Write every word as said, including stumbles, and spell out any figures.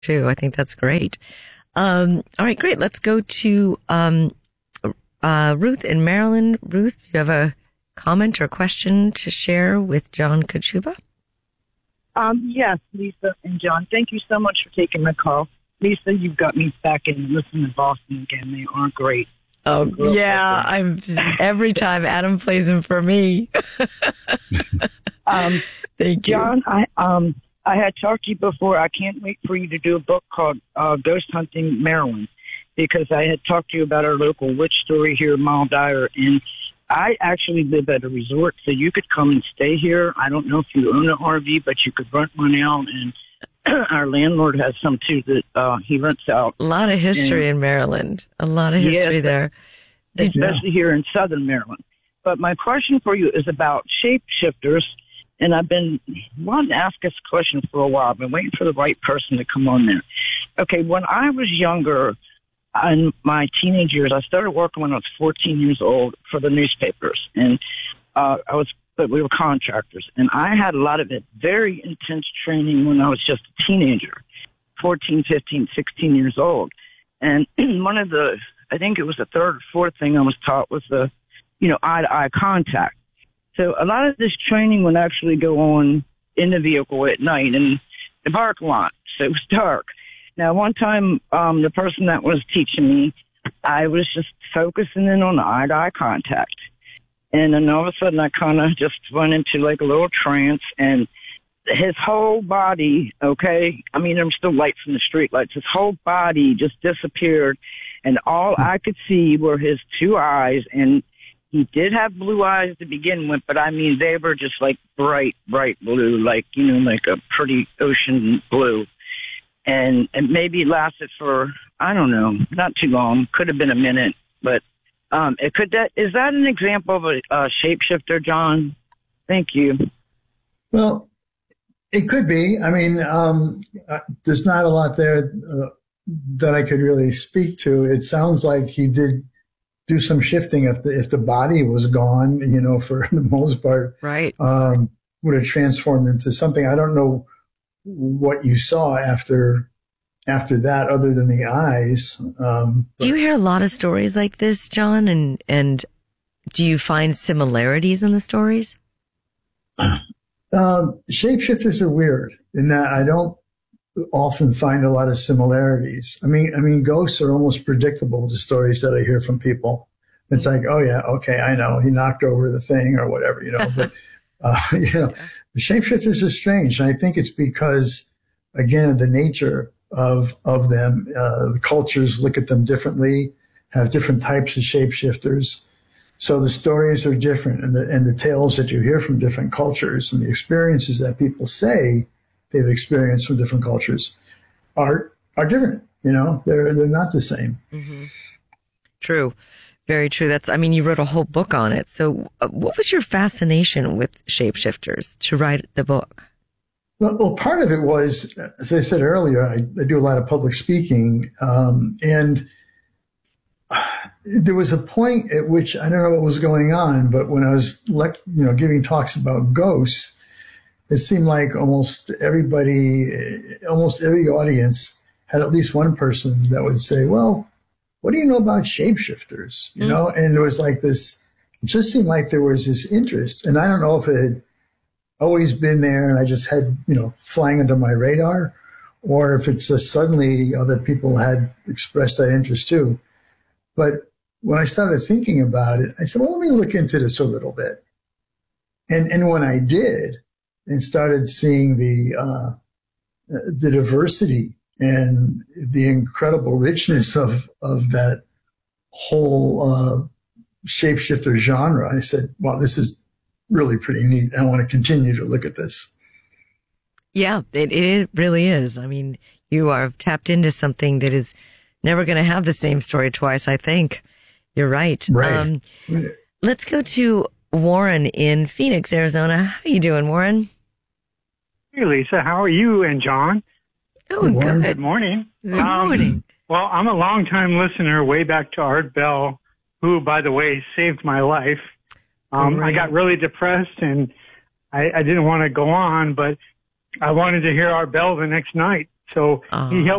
too. I think that's great. Um, all right, great. Let's go to um, uh, Ruth in Maryland. Ruth, do you have a comment or question to share with John Kachuba? Um, yes, Lisa and John, thank you so much for taking my call. Lisa, you've got me back in listening to Boston again. They are great. Oh, yeah. I'm just, every time Adam plays them for me. um, Thank you. John, I, um, I had talked to you before. I can't wait for you to do a book called uh, Ghost Hunting Maryland, because I had talked to you about our local witch story here in Mile Dyer, and I actually live at a resort, so you could come and stay here. I don't know if you own an R V, but you could rent one out, and our landlord has some too that uh, he rents out. A lot of history and, in Maryland. A lot of history yes, there. Did especially you? Here in southern Maryland. But my question for you is about shapeshifters, and I've been wanting to ask this question for a while. I've been waiting for the right person to come on there. Okay, when I was younger, in my teenage years, I started working when I was fourteen years old for the newspapers, and uh, I was, but we were contractors, and I had a lot of it, very intense training when I was just a teenager, fourteen, fifteen, sixteen years old, and one of the, I think it was the third or fourth thing I was taught was the, you know, eye to eye contact. So a lot of this training would actually go on in the vehicle at night in the parking lot, so it was dark. Now, one time, um, the person that was teaching me, I was just focusing in on the eye-to-eye contact. And then all of a sudden, I kind of just went into like a little trance, and his whole body, okay, I mean, there were still lights from the street lights, his whole body just disappeared, and all I could see were his two eyes, and he did have blue eyes to begin with, but I mean, they were just like bright, bright blue, like, you know, like a pretty ocean blue. And, and maybe it lasted for, I don't know, not too long. Could have been a minute, but um, it could. That is that an example of a, a shapeshifter, John? Thank you. Well, it could be. I mean, um, uh, there's not a lot there uh, that I could really speak to. It sounds like he did do some shifting if the if the body was gone, you know, for the most part. Right. Um, would have transformed into something. I don't know what you saw after after that, other than the eyes. Um, do you hear a lot of stories like this, John? And and do you find similarities in the stories? Um, shapeshifters are weird in that I don't often find a lot of similarities. I mean, I mean, ghosts are almost predictable, the stories that I hear from people. It's like, oh yeah, okay, I know he knocked over the thing or whatever, you know. But uh, you know, yeah. The shapeshifters are strange, and I think it's because, again, of the nature of of them. Uh, the cultures look at them differently, have different types of shapeshifters. So the stories are different, and the and the tales that you hear from different cultures and the experiences that people say they've experienced from different cultures are are different. You know, they're they're not the same. Mm-hmm. True. Very true. That's, I mean, you wrote a whole book on it. So uh, what was your fascination with shapeshifters to write the book? Well, well, part of it was, as I said earlier, I, I do a lot of public speaking. Um, and there was a point at which, I don't know what was going on, but when I was, like, you know, giving talks about ghosts, it seemed like almost everybody, almost every audience had at least one person that would say, well, what do you know about shapeshifters? You mm. know, and there was like this, it just seemed like there was this interest. And I don't know if it had always been there and I just had, you know, flying under my radar, or if it's just suddenly other people had expressed that interest too. But when I started thinking about it, I said, well, let me look into this a little bit. And, and when I did and started seeing the, uh, the diversity and the incredible richness of, of that whole uh, shapeshifter genre, I said, wow, this is really pretty neat. I want to continue to look at this. Yeah, it, it really is. I mean, you are tapped into something that is never going to have the same story twice, I think. You're right. Right. Um, let's go to Warren in Phoenix, Arizona. How are you doing, Warren? Hey, Lisa. How are you and John? Oh, good. Good, good morning. Good um, morning. Well, I'm a longtime listener way back to Art Bell, who, by the way, saved my life. Um, right. I got really depressed, and I, I didn't want to go on, but I wanted to hear Art Bell the next night. So Oh. he helped